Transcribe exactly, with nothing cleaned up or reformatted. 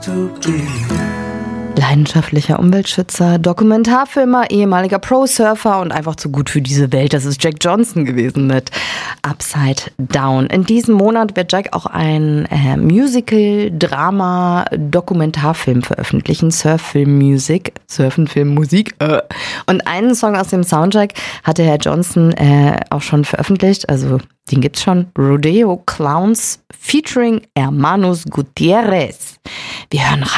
to be. Leidenschaftlicher Umweltschützer, Dokumentarfilmer, ehemaliger Pro-Surfer und einfach zu gut für diese Welt. Das ist Jack Johnson gewesen mit Upside Down. In diesem Monat wird Jack auch ein äh, Musical, Drama, Dokumentarfilm veröffentlichen. Surffilm Music, Surfenfilm Musik. Äh. Und einen Song aus dem Soundtrack hatte Herr Johnson äh, auch schon veröffentlicht. Also den gibt's schon. Rodeo Clowns featuring Hermanos Gutierrez. Wir hören rein.